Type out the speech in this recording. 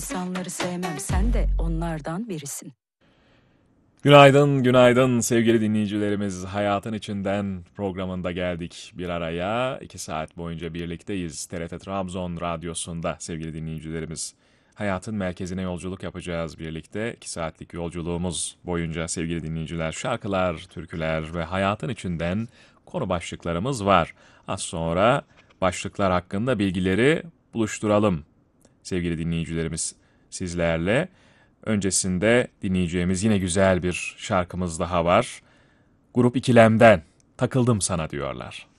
İnsanları sevmem, sen de onlardan birisin. Günaydın, günaydın sevgili dinleyicilerimiz. Hayatın içinden programında geldik bir araya. 2 saat boyunca birlikteyiz TRT Trabzon Radyosu'nda sevgili dinleyicilerimiz. Hayatın merkezine yolculuk yapacağız birlikte. 2 saatlik yolculuğumuz boyunca sevgili dinleyiciler şarkılar, türküler ve hayatın içinden konu başlıklarımız var. Az sonra başlıklar hakkında bilgileri buluşturalım sevgili dinleyicilerimiz sizlerle. Öncesinde dinleyeceğimiz yine güzel bir şarkımız daha var. Grup İkilem'den Takıldım Sana diyorlar.